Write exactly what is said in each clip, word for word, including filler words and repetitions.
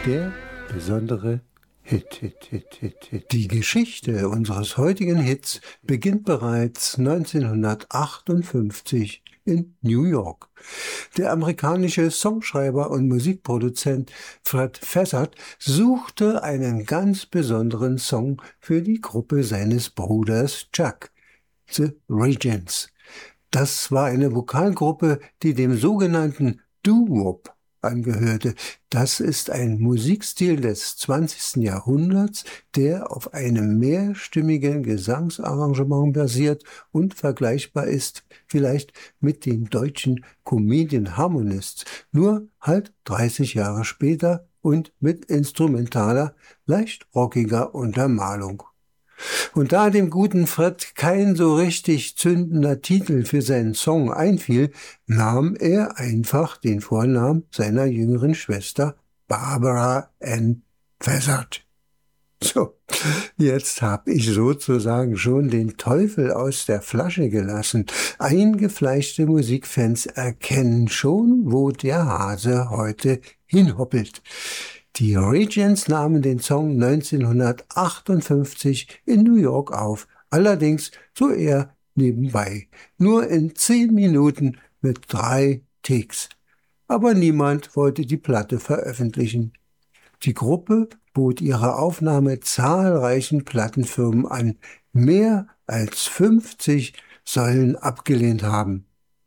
Der besondere Hit, Hit, Hit, Hit, Hit. Die Geschichte unseres heutigen Hits beginnt bereits neunzehnhundertachtundfünfzig in New York. Der amerikanische Songschreiber und Musikproduzent Fred Fazzard suchte einen ganz besonderen Song für die Gruppe seines Bruders Chuck, The Regents. Das war eine Vokalgruppe, die dem sogenannten Doo-Wop angehörte. Das ist ein Musikstil des zwanzigsten Jahrhunderts, der auf einem mehrstimmigen Gesangsarrangement basiert und vergleichbar ist vielleicht mit den deutschen Comedian Harmonists, nur halt dreißig Jahre später und mit instrumentaler, leicht rockiger Untermalung. Und da dem guten Fred kein so richtig zündender Titel für seinen Song einfiel, nahm er einfach den Vornamen seiner jüngeren Schwester Barbara Ann Fazzard. So, jetzt habe ich sozusagen schon den Teufel aus der Flasche gelassen. Eingefleischte Musikfans erkennen schon, wo der Hase heute hinhoppelt. Die Regents nahmen den Song neunzehnhundertachtundfünfzig in New York auf, allerdings so eher nebenbei, nur in zehn Minuten mit drei Takes. Aber niemand wollte die Platte veröffentlichen. Die Gruppe bot ihre Aufnahme zahlreichen Plattenfirmen an, mehr als fünfzig sollen abgelehnt haben.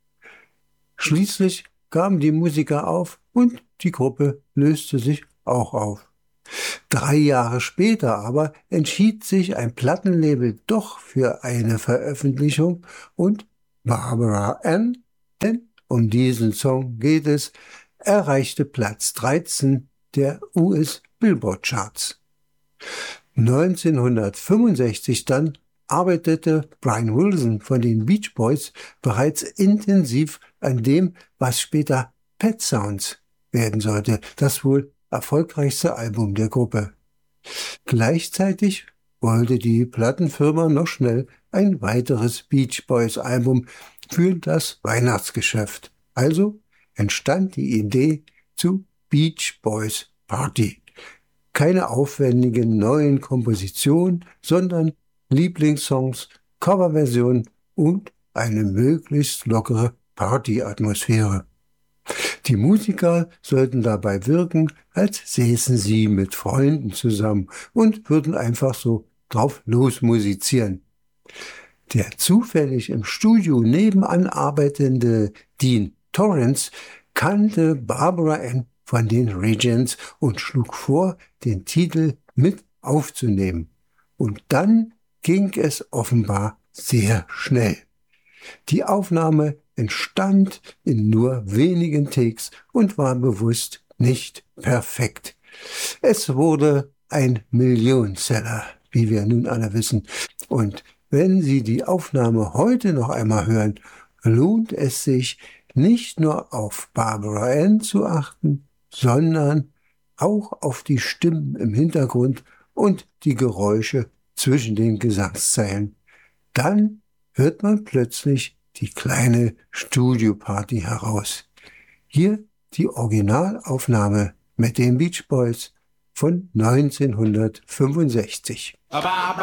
Schließlich gaben die Musiker auf und die Gruppe löste sich auch auf. Drei Jahre später aber entschied sich ein Plattenlabel doch für eine Veröffentlichung und Barbara Ann, denn um diesen Song geht es, erreichte Platz dreizehn der U S Billboard Charts. neunzehnhundertfünfundsechzig dann arbeitete Brian Wilson von den Beach Boys bereits intensiv an dem, was später Pet Sounds werden sollte, das wohl erfolgreichste Album der Gruppe. Gleichzeitig wollte die Plattenfirma noch schnell ein weiteres Beach Boys Album für das Weihnachtsgeschäft. Also entstand die Idee zu Beach Boys Party. Keine aufwendigen neuen Kompositionen, sondern Lieblingssongs, Coverversionen und eine möglichst lockere Partyatmosphäre. Die Musiker sollten dabei wirken, als säßen sie mit Freunden zusammen und würden einfach so drauf losmusizieren. Der zufällig im Studio nebenan arbeitende Dean Torrance kannte Barbara Ann von den Regents und schlug vor, den Titel mit aufzunehmen. Und dann ging es offenbar sehr schnell. Die Aufnahme entstand in nur wenigen Takes und war bewusst nicht perfekt. Es wurde ein Millionenseller, wie wir nun alle wissen. Und wenn Sie die Aufnahme heute noch einmal hören, lohnt es sich, nicht nur auf Barbara Ann zu achten, sondern auch auf die Stimmen im Hintergrund und die Geräusche zwischen den Gesangszeilen. Dann hört man plötzlich die kleine Studioparty heraus. Hier die Originalaufnahme mit den Beach Boys von neunzehnhundertfünfundsechzig.